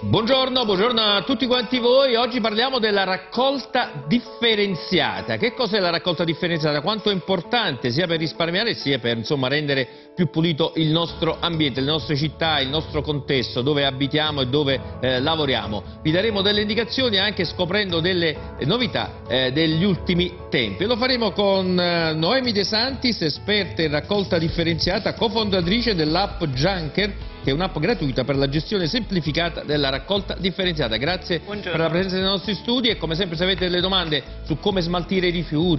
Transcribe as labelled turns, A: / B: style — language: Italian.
A: Buongiorno, buongiorno a tutti quanti voi. Oggi parliamo della raccolta differenziata. Che cos'è la raccolta differenziata? Quanto è importante sia per risparmiare sia per rendere più pulito il nostro ambiente, le nostre città, il nostro contesto dove abitiamo e dove lavoriamo. Vi daremo delle indicazioni anche scoprendo delle novità degli ultimi tempi. Lo faremo con Noemi De Santis, esperta in raccolta differenziata, cofondatrice dell'app Junker, che è un'app gratuita per la gestione semplificata della raccolta differenziata. Grazie per la presenza nei nostri studi e come sempre se avete delle domande su come smaltire i rifiuti,